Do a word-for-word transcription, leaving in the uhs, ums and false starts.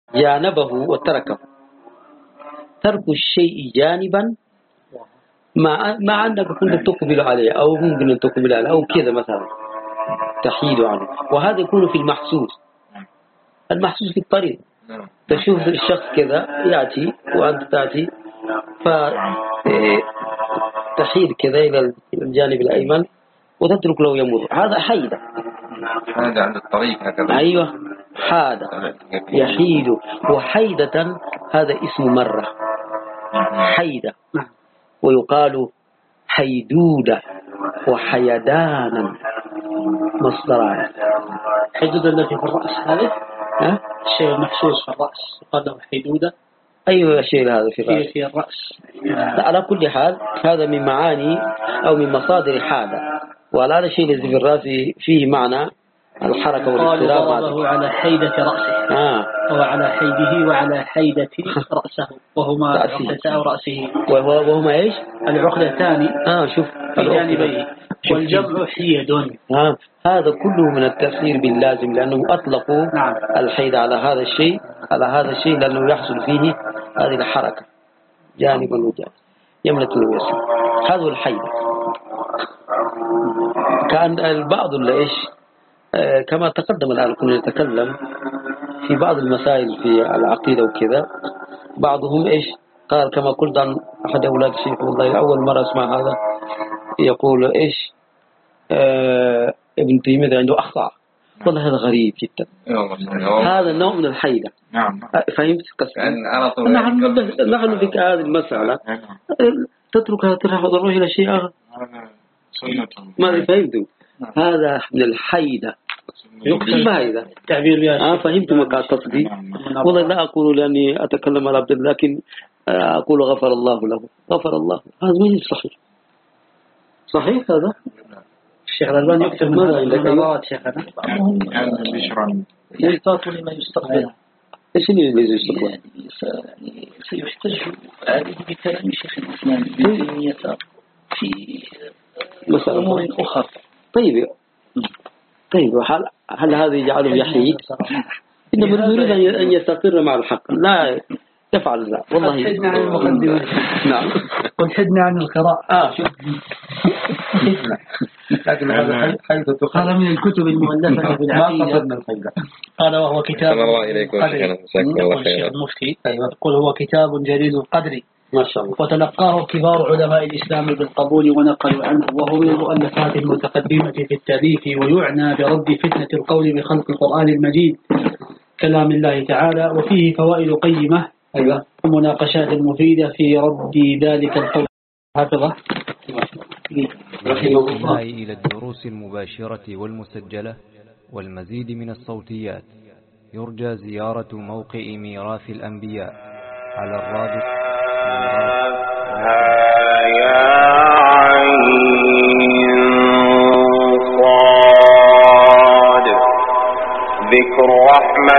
جانبه وتركه. ترك الشيء جانبا مع مع أنك كنت تقبل عليه أو ممكن أن تقبل عليه أو كذا مثلا تحيد عنه، وهذا يكون في المحسوس. المحسوس في الطريق تشوف الشخص كذا يأتي وأنت تأتي فتحيد كذا إلى الجانب الأيمن وتترك له يمر، هذا حيدة. هذا عند الطريق هكذا. أيوة حادة يحيد. وحيدة هذا اسم مرة حيدة، ويقال حيدودة وحيدانا مصدران. حيدودة التي في الرأس هذه ها؟ الشيء المحسوس في الرأس يقال له حيدودة. أيوة الشيء هذا في الرأس. في الرأس. على كل حال هذا من معاني أو من مصادر حادة، وهذا الشيء الذي في الرأس فيه معنى الحركة والاضطراب. قال على حيدة رأسه آه. أو على حيده وعلى حيدة رأسه وهما عقدتا رأسه. وهو وهما إيش؟ العقدتان آه شوف في جانبيه والجمع حيد. آه. هذا كله من التفسير باللازم، لأنه أطلقوا نعم. الحيد على هذا الشيء على هذا الشيء لأنه يحصل فيه هذه الحركة جانبا وجانبا يمنة ويسر. هذا الحيد. كان البعض اللي إيش آه كما تقدم الآن كنا نتكلم في بعض المسائل في العقيدة وكذا، بعضهم إيش قال كما قلت عن أحد أولاد الشيخ والله أول مرة أسمع هذا يقول إيش آه ابن تيمية عنده أخطاء. والله هذا غريب جدا. هذا نوع من الحيدة. نعم. فهمت قصدي؟ نحن نحن في هذه المسألة تتركها تروح تروح إلى شيء آخر. ما فهمتم؟ هذا من الحيدة. يقصد بهذا تعبير بها. آه فهمت ما قصدي. والله لا أقول لأني أتكلم على عبد الله، لكن أقول غفر الله له غفر الله. هذا ما صحيح. صحيح هذا. الشيخ الألباني يكتب ماذا عندك مرات شيخنا يعني بشرا يحتاط لما يستقبل. إيش اللي يستقبل؟ يعني سيحتج عليه بكلام شيخ الإسلام ابن تيمية في أمور أخرى. طيب طيب هل هل هذا يجعله يحيد؟ إنما يريد أن يستقر مع الحق، لا يفعل ذا. والله حدنا عن المقدمة. نعم. وحدنا عن القراءة. آه شوف. لكن هذا حيدة هذا من الكتب المؤلفة في العقيدة. هذا وهو كتاب. الله إليكم شيخنا مساكم الله خيرا. المفتي يقول هو كتاب جليل القدر ما شاء الله، وتلقاه كبار علماء الإسلام بالقبول ونقلوا عنه، وهو من المؤلفات المتقدمة في التاريخ، ويعنى برد فتنة القول بخلق القرآن المجيد كلام الله تعالى، وفيه فوائد قيمة أيوة ومناقشات مفيدة في رد ذلك القول. حافظة إلى الدروس المباشرة والمسجلة والمزيد من الصوتيات، يرجى زيارة موقع ميراث الأنبياء على الرابط. يا عين صاد ذكر رحمة